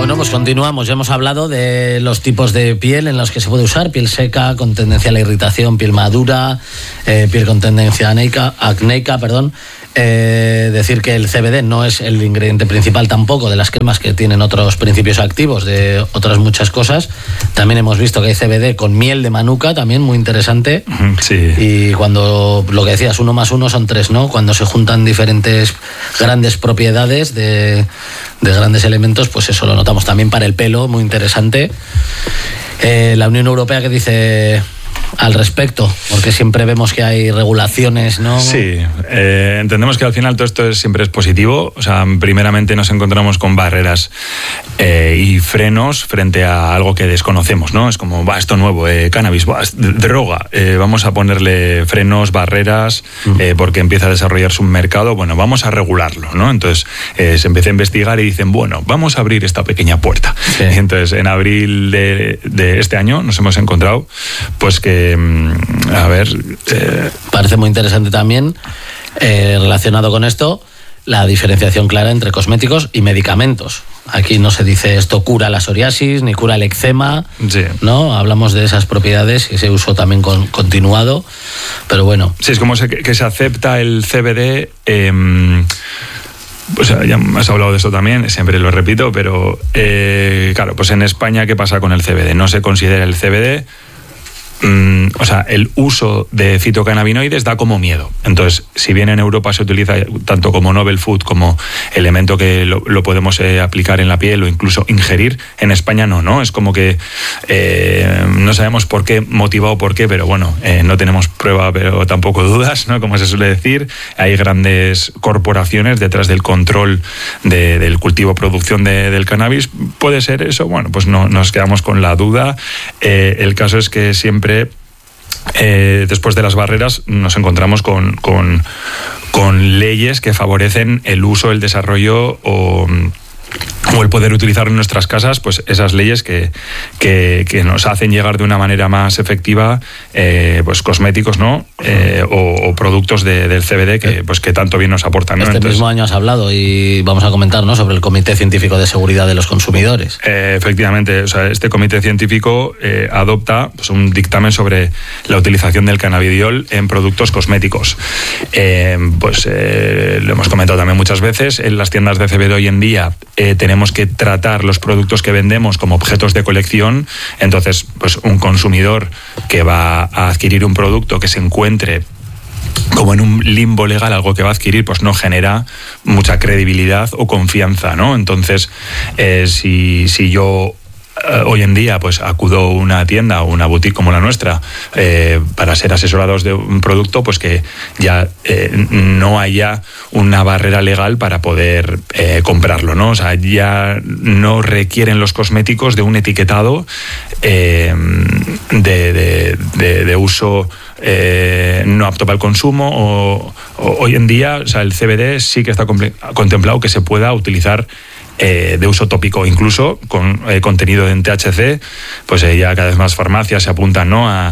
Bueno, pues continuamos. Ya hemos hablado de los tipos de piel en los que se puede usar: piel seca, con tendencia a la irritación; piel madura; piel con tendencia acnéica, perdón. Decir que el CBD no es el ingrediente principal tampoco de las cremas, que tienen otros principios activos de otras muchas cosas. También hemos visto que hay CBD con miel de manuka, también muy interesante. Sí. Y cuando, lo que decías, 1 más 1 son 3, ¿no? Cuando se juntan diferentes grandes propiedades de grandes elementos, pues eso lo notamos también para el pelo, muy interesante. La Unión Europea, ¿qué dice al respecto? Porque siempre vemos que hay regulaciones, ¿no? Sí, entendemos que al final todo esto siempre es positivo. O sea, primeramente nos encontramos con barreras y frenos frente a algo que desconocemos, ¿no? Es como, esto nuevo, cannabis, droga, vamos a ponerle frenos, barreras, porque empieza a desarrollarse un mercado. Bueno, vamos a regularlo, ¿no? Entonces se empieza a investigar y dicen, bueno, vamos a abrir esta pequeña puerta. Sí. Entonces, en abril de este año nos hemos encontrado, pues que parece muy interesante también, relacionado con esto, la diferenciación clara entre cosméticos y medicamentos. Aquí no se dice esto cura la psoriasis ni cura el eczema, sí, ¿no? Hablamos de esas propiedades y ese uso también continuado, pero bueno. Sí, es como que se acepta el CBD. O sea, ya has hablado de esto también, siempre lo repito, pero claro, pues en España, ¿qué pasa con el CBD? No se considera el CBD. O sea, el uso de fitocannabinoides da como miedo. Entonces, si bien en Europa se utiliza tanto como novel food, como elemento que lo podemos aplicar en la piel o incluso ingerir, en España no. Es como que no sabemos por qué, motivado por qué, pero bueno, no tenemos prueba, pero tampoco dudas, ¿no? Como se suele decir, hay grandes corporaciones detrás del control del cultivo, producción del cannabis. ¿Puede ser eso? Bueno, pues no nos quedamos con la duda. El caso es que siempre después de las barreras nos encontramos con leyes que favorecen el uso, el desarrollo o el poder utilizar en nuestras casas, pues esas leyes que nos hacen llegar de una manera más efectiva pues cosméticos, ¿no? O productos del CBD que tanto bien nos aportan, ¿no? Entonces, mismo año has hablado y vamos a comentar, ¿no?, sobre el Comité Científico de Seguridad de los Consumidores. Efectivamente, o sea, este comité científico adopta pues un dictamen sobre la utilización del cannabidiol en productos cosméticos. Lo hemos comentado también muchas veces, en las tiendas de CBD hoy en día tenemos que tratar los productos que vendemos como objetos de colección. Entonces, pues un consumidor que va a adquirir un producto que se encuentre como en un limbo legal, algo que va a adquirir, pues no genera mucha credibilidad o confianza, ¿no? Entonces, si yo hoy en día pues acudo a una tienda o una boutique como la nuestra para ser asesorados de un producto, pues que ya no haya una barrera legal para poder comprarlo, ¿no? O sea, ya no requieren los cosméticos de un etiquetado de uso no apto para el consumo, o hoy en día, o sea, el CBD sí que está contemplado que se pueda utilizar de uso tópico, incluso con contenido en THC. Pues ya cada vez más farmacias se apuntan, ¿no?, a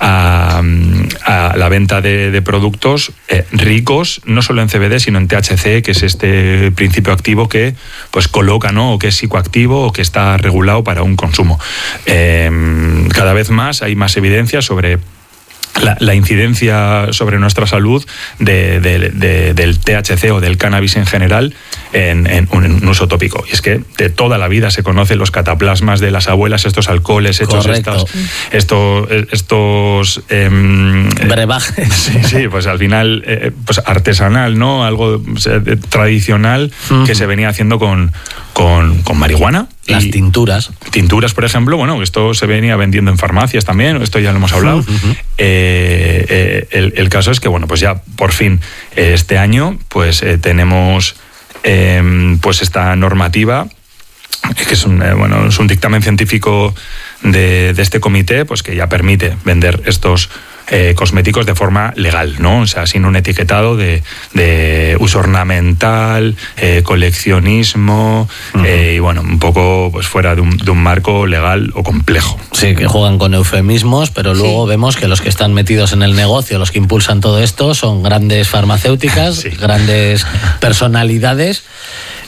la venta de productos ricos, no solo en CBD, sino en THC, que es este principio activo que pues coloca, ¿no?, o que es psicoactivo o que está regulado para un consumo. Cada vez más hay más evidencia sobre la incidencia sobre nuestra salud del THC o del cannabis en general en un uso tópico. Y es que de toda la vida se conocen los cataplasmas de las abuelas, estos alcoholes hechos, estos brebajes. Sí, pues al final pues artesanal, ¿no? Algo tradicional que se venía haciendo con marihuana. Las tinturas, por ejemplo, bueno, esto se venía vendiendo en farmacias también, esto ya lo hemos hablado. El caso es que, bueno, pues ya por fin este año pues tenemos pues esta normativa, que es un dictamen científico de este comité, pues que ya permite vender estos cosméticos de forma legal, ¿no? O sea, sin un etiquetado de uso ornamental, coleccionismo, y bueno, un poco pues fuera de un marco legal o complejo. Sí, que juegan con eufemismos, pero luego vemos que los que están metidos en el negocio, los que impulsan todo esto, son grandes farmacéuticas, grandes personalidades.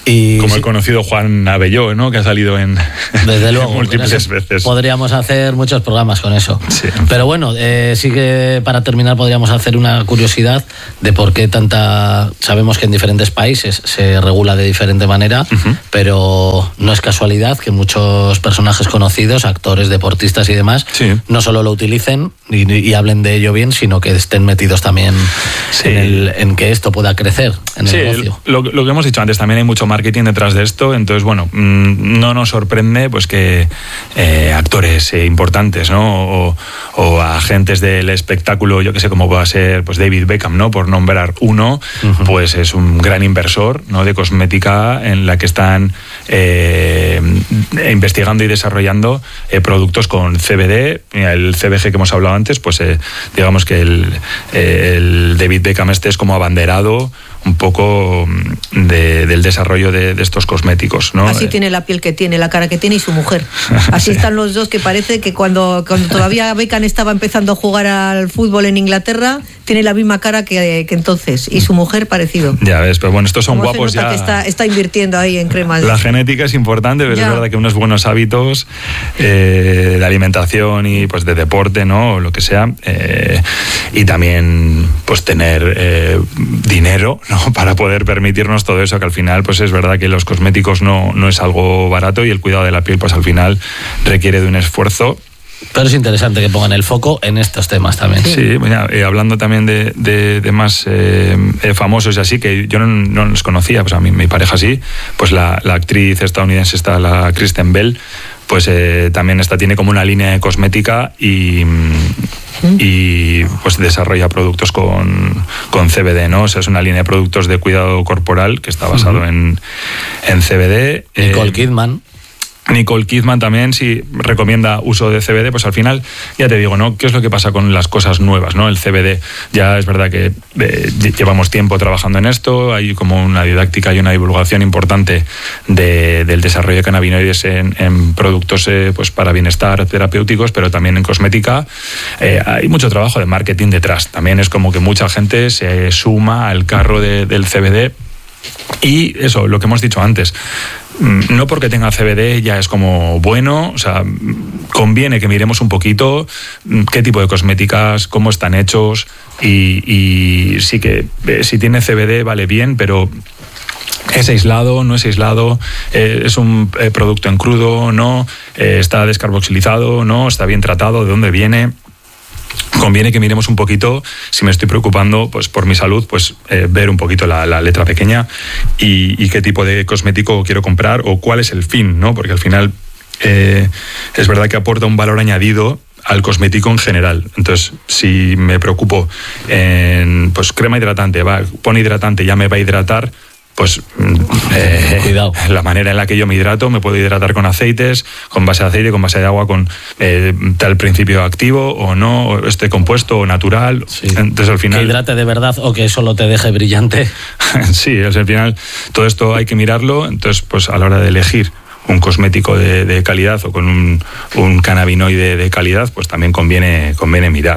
Y como el conocido Juan Abelló, ¿no? Que ha salido en desde luego múltiples veces. Podríamos hacer muchos programas con eso. Sí. Pero bueno, sí que para terminar podríamos hacer una curiosidad de por qué sabemos que en diferentes países se regula de diferente manera, pero no es casualidad que muchos personajes conocidos, actores, deportistas y demás, no solo lo utilicen y hablen de ello bien, sino que estén metidos también en que esto pueda crecer en el negocio. Lo que hemos dicho antes, también hay mucho marketing detrás de esto, entonces bueno, no nos sorprende pues que actores importantes, ¿no? o agentes del espectáculo, yo que sé, como pueda ser pues David Beckham, ¿no? Por nombrar uno, pues es un gran inversor, ¿no? De cosmética en la que están investigando y desarrollando productos con CBD. El CBG que hemos hablado antes, pues digamos que el David Beckham es como abanderado un poco del desarrollo de estos cosméticos, ¿no? Así tiene la piel que tiene, la cara que tiene y su mujer. Así están los dos, que parece que cuando todavía Beckham estaba empezando a jugar al fútbol en Inglaterra, tiene la misma cara que entonces, y su mujer parecido. Ya ves, pero bueno, estos son guapos ya. Que está invirtiendo ahí en cremas. La genética es importante, pero es verdad que unos buenos hábitos de alimentación y pues de deporte, ¿no? O lo que sea, y también pues tener dinero, ¿no? Para poder permitirnos todo eso, que al final pues es verdad que los cosméticos no es algo barato, y el cuidado de la piel pues al final requiere de un esfuerzo. Pero es interesante que pongan el foco en estos temas también. Sí, mira, hablando también de más famosos y así, que yo no los conocía, pues a mí, mi pareja sí, pues la actriz estadounidense la Kristen Bell, pues también tiene como una línea de cosmética y pues desarrolla productos con CBD, ¿no? O sea, es una línea de productos de cuidado corporal que está basado en CBD. Nicole Kidman también, sí, recomienda uso de CBD, pues al final, ya te digo, ¿no? ¿Qué es lo que pasa con las cosas nuevas, ¿no? El CBD, ya es verdad que llevamos tiempo trabajando en esto, hay como una didáctica y una divulgación importante del desarrollo de cannabinoides en productos pues para bienestar terapéuticos, pero también en cosmética. Hay mucho trabajo de marketing detrás, también es como que mucha gente se suma al carro del CBD. Y eso, lo que hemos dicho antes, no porque tenga CBD ya es como bueno, o sea, conviene que miremos un poquito qué tipo de cosméticas, cómo están hechos, y sí que si tiene CBD vale bien, pero ¿es aislado? ¿No es aislado? ¿Es un producto en crudo? ¿No? ¿Está descarboxilizado? ¿No? ¿Está bien tratado? ¿De dónde viene? Conviene que miremos un poquito, si me estoy preocupando pues por mi salud, pues ver un poquito la letra pequeña y qué tipo de cosmético quiero comprar o cuál es el fin, ¿no? Porque al final es verdad que aporta un valor añadido al cosmético en general. Entonces, si me preocupo en pues crema hidratante, pone hidratante, ya me va a hidratar, pues cuidado. La manera en la que yo me hidrato, me puedo hidratar con aceites, con base de aceite, con base de agua, con tal principio activo o no, o este compuesto o natural. Sí. Entonces al final, que hidrate de verdad o que solo te deje brillante. Sí, al final todo esto hay que mirarlo. Entonces pues a la hora de elegir un cosmético de calidad o con un cannabinoide de calidad, pues también conviene mirar.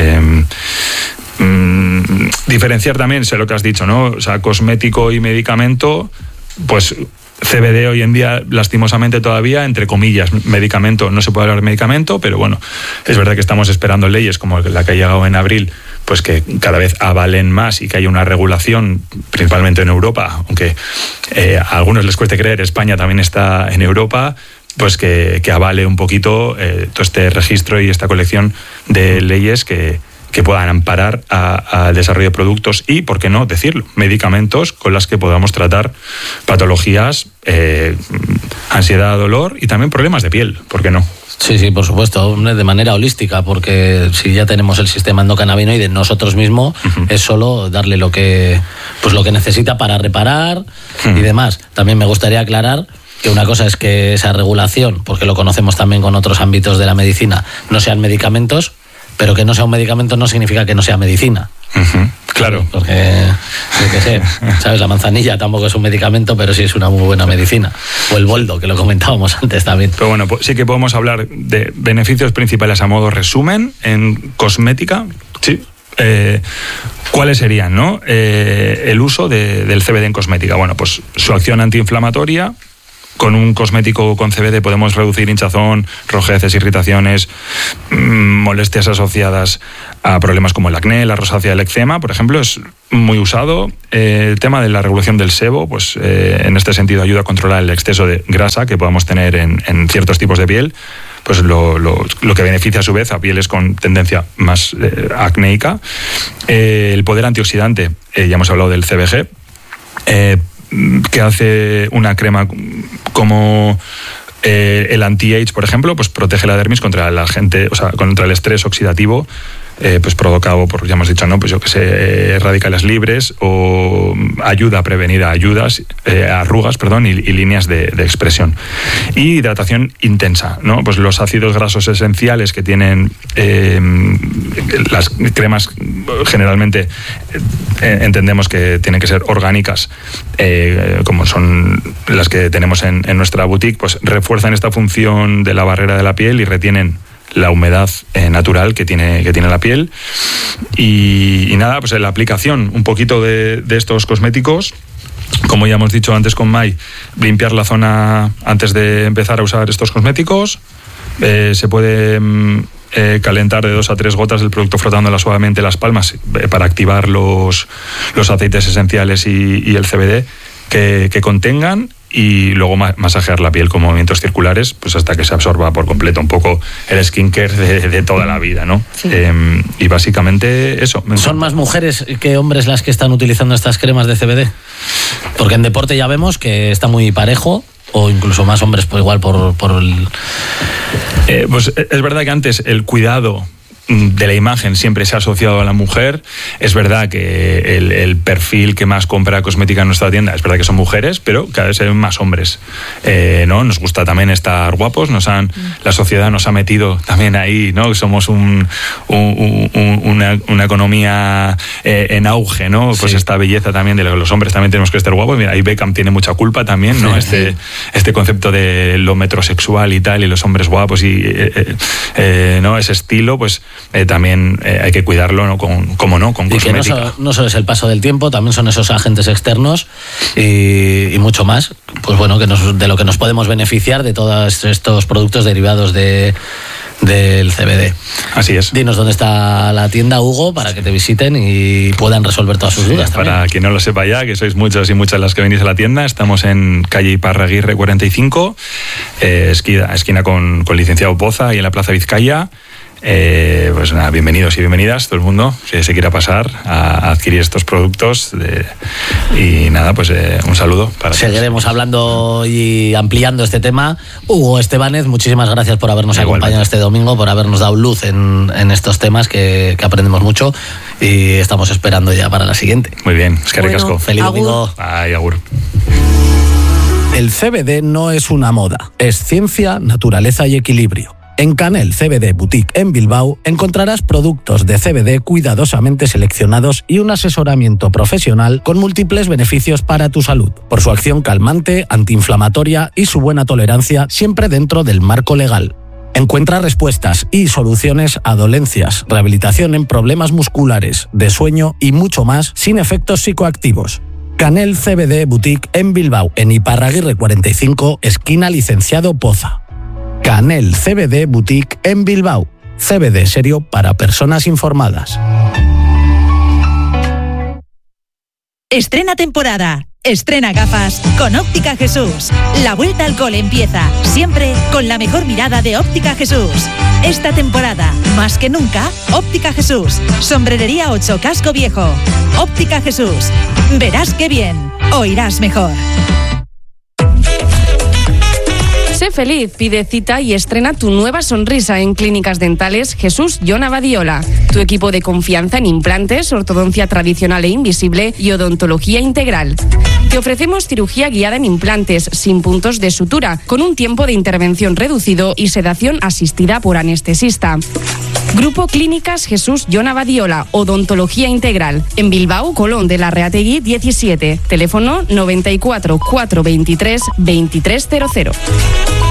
Diferenciar también, sé lo que has dicho, ¿no? O sea, cosmético y medicamento, pues CBD hoy en día, lastimosamente todavía, entre comillas, medicamento, no se puede hablar de medicamento, pero bueno, es verdad que estamos esperando leyes como la que ha llegado en abril, pues que cada vez avalen más y que haya una regulación, principalmente en Europa, aunque a algunos les cueste creer, España también está en Europa, pues que avale un poquito todo este registro y esta colección de leyes que puedan amparar al desarrollo de productos y, ¿por qué no decirlo?, medicamentos con las que podamos tratar patologías, ansiedad, dolor y también problemas de piel, ¿por qué no? Sí, por supuesto, de manera holística, porque si ya tenemos el sistema endocannabinoide nosotros mismos, es solo darle lo que necesita para reparar y demás. También me gustaría aclarar que una cosa es que esa regulación, porque lo conocemos también con otros ámbitos de la medicina, no sean medicamentos, pero que no sea un medicamento no significa que no sea medicina. Claro. Porque, yo qué sé, ¿sabes? La manzanilla tampoco es un medicamento, pero sí es una muy buena medicina. O el boldo, que lo comentábamos antes también. Pero bueno, sí que podemos hablar de beneficios principales a modo resumen en cosmética. Sí. ¿Cuáles serían, no? El uso del CBD en cosmética. Bueno, pues su acción antiinflamatoria. Con un cosmético con CBD podemos reducir hinchazón, rojeces, irritaciones, molestias asociadas a problemas como el acné, la rosácea, el eczema, por ejemplo, es muy usado. El tema de la regulación del sebo, pues en este sentido ayuda a controlar el exceso de grasa que podamos tener en ciertos tipos de piel, pues lo que beneficia a su vez a pieles con tendencia más acnéica. El poder antioxidante, ya hemos hablado del CBG, que hace una crema como el anti-age, por ejemplo, pues protege la dermis contra contra el estrés oxidativo, pues provocado por, ya hemos dicho, ¿no? Pues yo que sé, radicales libres, o ayuda a prevenir arrugas, y líneas de expresión. Y hidratación intensa, ¿no? Pues los ácidos grasos esenciales que tienen las cremas, generalmente entendemos que tienen que ser orgánicas, como son las que tenemos en nuestra boutique, pues refuerzan esta función de la barrera de la piel y retienen la humedad natural que tiene la piel. Y nada, pues la aplicación un poquito de estos cosméticos, como ya hemos dicho antes con Mai, limpiar la zona antes de empezar a usar estos cosméticos. Se puede calentar de 2 a 3 gotas del producto frotándola suavemente las palmas para activar los aceites esenciales y el CBD que contengan, y luego masajear la piel con movimientos circulares, pues hasta que se absorba por completo, un poco el skincare de toda la vida, ¿no? Sí. Y básicamente eso. ¿Son más mujeres que hombres las que están utilizando estas cremas de CBD? Porque en deporte ya vemos que está muy parejo, o incluso más hombres, pues igual por el... Pues es verdad que antes el cuidado de la imagen siempre se ha asociado a la mujer. Es verdad que el perfil que más compra cosmética en nuestra tienda, es verdad que son mujeres, pero cada vez hay más hombres, ¿no? Nos gusta también estar guapos, la sociedad nos ha metido también ahí, ¿no? Somos una economía en auge, ¿no? Pues sí. Esta belleza también de los hombres también tenemos que estar guapos. Mira, ahí Beckham tiene mucha culpa también, ¿no? Este concepto de lo metrosexual y tal, y los hombres guapos y ¿no? Ese estilo, pues también hay que cuidarlo, ¿no? Con cosmética. Y que no solo es el paso del tiempo, también son esos agentes externos y mucho más, pues bueno, de lo que nos podemos beneficiar de todos estos productos derivados del CBD. Así es. Dinos dónde está la tienda, Hugo, para que te visiten y puedan resolver todas sus dudas también. Para quien no lo sepa ya, que sois muchos y muchas las que venís a la tienda, estamos en calle Iparraguirre 45, esquina con Licenciado Poza, y en la Plaza Vizcaya. Pues nada, bienvenidos y bienvenidas todo el mundo que se quiera pasar a adquirir estos productos y nada, pues un saludo para seguiremos todos. Hablando y ampliando este tema. Hugo Estebánez, muchísimas gracias por habernos acompañado este domingo, por habernos dado luz en estos temas que aprendemos mucho, y estamos esperando ya para la siguiente. Muy bien, es que ricasco. Feliz domingo. Ay, agur. El CBD no es una moda, es ciencia, naturaleza y equilibrio. En Canel CBD Boutique en Bilbao encontrarás productos de CBD cuidadosamente seleccionados y un asesoramiento profesional con múltiples beneficios para tu salud, por su acción calmante, antiinflamatoria y su buena tolerancia, siempre dentro del marco legal. Encuentra respuestas y soluciones a dolencias, rehabilitación en problemas musculares, de sueño y mucho más sin efectos psicoactivos. Canel CBD Boutique en Bilbao, en Iparraguirre 45, esquina Licenciado Poza. Canel CBD Boutique en Bilbao. CBD serio para personas informadas. Estrena temporada. Estrena gafas con Óptica Jesús. La vuelta al cole empieza, siempre con la mejor mirada de Óptica Jesús. Esta temporada, más que nunca, Óptica Jesús. Sombrerería 8, Casco Viejo. Óptica Jesús. Verás qué bien, oirás mejor. Sé feliz, pide cita y estrena tu nueva sonrisa en Clínicas Dentales Jesús Jon Abadiola. Tu equipo de confianza en implantes, ortodoncia tradicional e invisible y odontología integral. Te ofrecemos cirugía guiada en implantes sin puntos de sutura, con un tiempo de intervención reducido y sedación asistida por anestesista. Grupo Clínicas Jesús Jon Abadiola, odontología integral. En Bilbao, Colón de la Reategui 17. Teléfono 94 423 2300.